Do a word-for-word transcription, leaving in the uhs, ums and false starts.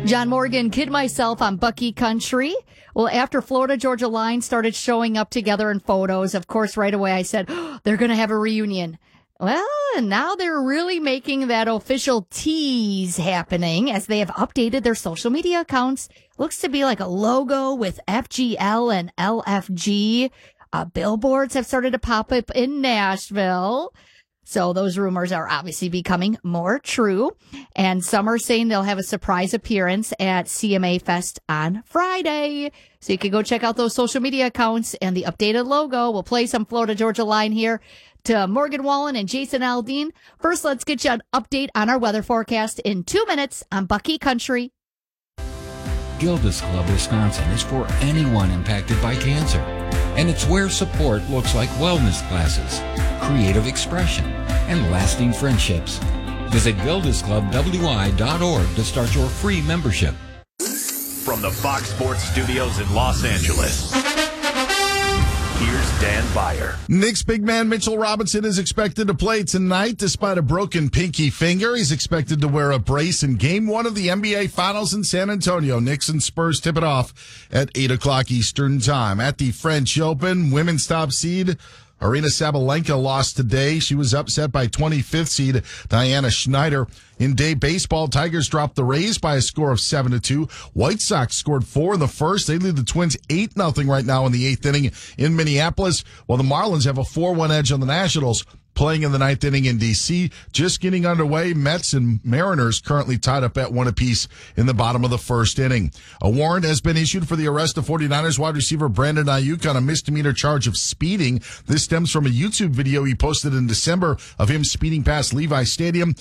John Morgan, kid myself on Bucky Country. Well, after Florida Georgia Line started showing up together in photos, of course, right away I said, oh, they're going to have a reunion. Well, and now they're really making that official tease happening as they have updated their social media accounts. Looks to be like a logo with F G L and L F G. Uh, billboards have started to pop up in Nashville. So those rumors are obviously becoming more true. And some are saying they'll have a surprise appearance at C M A Fest on Friday. So you can go check out those social media accounts and the updated logo. We'll play some Florida Georgia Line here to Morgan Wallen and Jason Aldean. First, let's get you an update on our weather forecast in two minutes on Bucky Country. Gilda's Club Wisconsin is for anyone impacted by cancer. And it's where support looks like wellness classes, creative expression, and lasting friendships. Visit gildas club w i dot org to start your free membership. From the Fox Sports Studios in Los Angeles, here's Dan Beyer. Knicks big man Mitchell Robinson is expected to play tonight despite a broken pinky finger. He's expected to wear a brace in game one of the N B A Finals in San Antonio. Knicks and Spurs tip it off at eight o'clock Eastern Time. At the French Open, women's top seed Aryna Sabalenka lost today. She was upset by twenty-fifth seed Diana Schneider. In day baseball, Tigers dropped the Rays by a score of seven to two. White Sox scored four in the first. They lead the Twins eight nothing right now in the eighth inning in Minneapolis, while the Marlins have a four one edge on the Nationals. Playing in the ninth inning in D C, just getting underway. Mets and Mariners currently tied up at one apiece in the bottom of the first inning. A warrant has been issued for the arrest of 49ers wide receiver Brandon Ayuk on a misdemeanor charge of speeding. This stems from a YouTube video he posted in December of him speeding past Levi Stadium.